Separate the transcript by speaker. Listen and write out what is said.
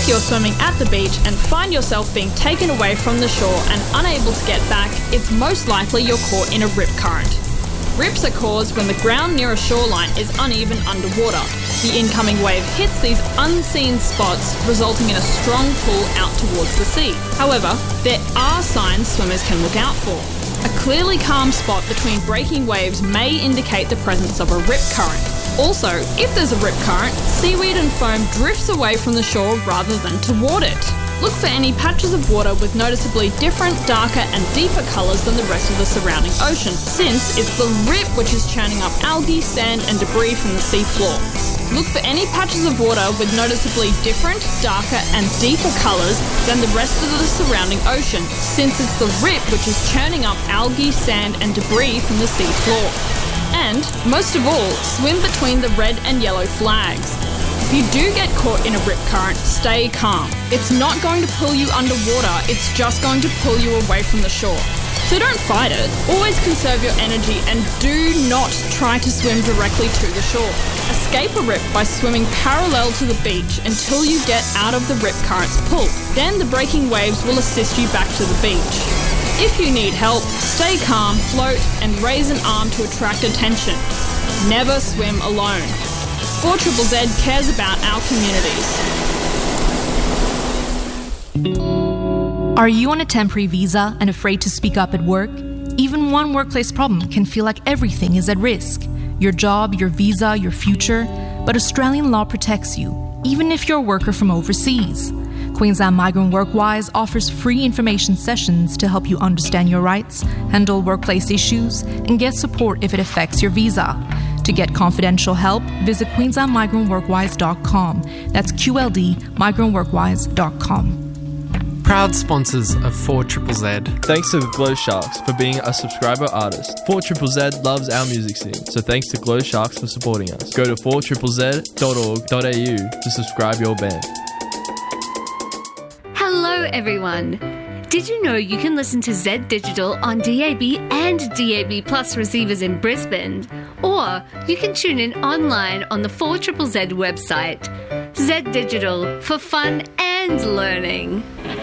Speaker 1: If you're swimming at the beach and find yourself being taken away from the shore and unable to get back, it's most likely you're caught in a rip current. Rips are caused when the ground near a shoreline is uneven underwater. The incoming wave hits these unseen spots, resulting in a strong pull out towards the sea. However, there are signs swimmers can look out for. A clearly calm spot between breaking waves may indicate the presence of a rip current. Also, if there's a rip current, seaweed and foam drifts away from the shore rather than toward it. Look for any patches of water with noticeably different, darker and deeper colours than the rest of the surrounding ocean, since it's the rip which is churning up algae, sand and debris from the sea floor. Look for any patches of water with noticeably different, darker and deeper colours than the rest of the surrounding ocean, since it's the rip which is churning up algae, sand and debris from the sea floor. And, most of all, swim between the red and yellow flags. If you do get caught in a rip current, stay calm. It's not going to pull you underwater, it's just going to pull you away from the shore. So don't fight it. Always conserve your energy and do not try to swim directly to the shore. Escape a rip by swimming parallel to the beach until you get out of the rip current's pull. Then the breaking waves will assist you back to the beach. If you need help, stay calm, float and raise an arm to attract attention. Never swim alone. 4ZZZ cares about our communities.
Speaker 2: Are you on a temporary visa and afraid to speak up at work? Even one workplace problem can feel like everything is at risk. Your job, your visa, your future. But Australian law protects you, even if you're a worker from overseas. Queensland Migrant Workwise offers free information sessions to help you understand your rights, handle workplace issues, and get support if it affects your visa. To get confidential help, visit QueenslandMigrantWorkwise.com. That's QLD migrantworkwise.com.
Speaker 3: Proud sponsors of 4ZZZ.
Speaker 4: Thanks to the Glow Sharks for being a subscriber artist. 4ZZZ loves our music scene, so thanks to Glow Sharks for supporting us. Go to 4ZZZ.org.au to subscribe your band.
Speaker 5: Hello everyone! Did you know you can listen to Z Digital on DAB and DAB Plus receivers in Brisbane? Or you can tune in online on the 4ZZZ website. Z Digital, for fun and learning.